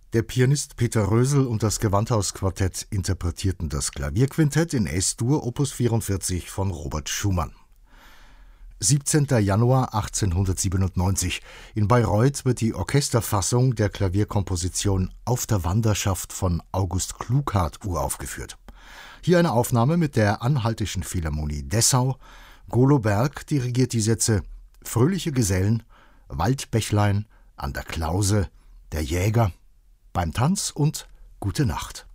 Der Pianist Peter Rösel und das Gewandhaus-Quartett interpretierten das Klavierquintett in Es-Dur Opus 44 von Robert Schumann. 17. Januar 1897. In Bayreuth wird die Orchesterfassung der Klavierkomposition Auf der Wanderschaft von August Klughardt uraufgeführt. Hier eine Aufnahme mit der Anhaltischen Philharmonie Dessau. Golo Berg dirigiert die Sätze Fröhliche Gesellen, Waldbächlein, An der Klause, Der Jäger, Beim Tanz und Gute Nacht.